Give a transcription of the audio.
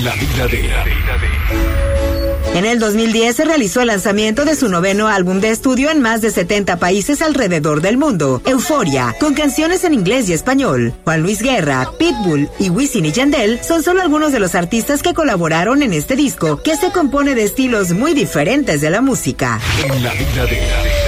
la vida de. En el 2010 se realizó el lanzamiento de su 9º álbum de estudio en más de 70 países alrededor del mundo, Euforia, con canciones en inglés y español. Juan Luis Guerra, Pitbull y Wisin y Yandel son solo algunos de los artistas que colaboraron en este disco, que se compone de estilos muy diferentes de la música. En la vida de.